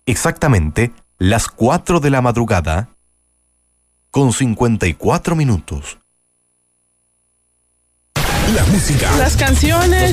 Exactamente las 4 de la madrugada, con 54 minutos. La música, las canciones,